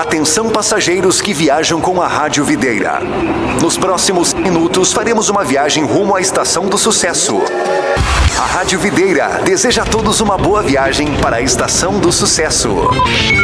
Atenção passageiros que viajam com a Rádio Videira. Nos próximos minutos faremos uma viagem rumo à Estação do Sucesso. A Rádio Videira deseja a todos uma boa viagem para a Estação do Sucesso.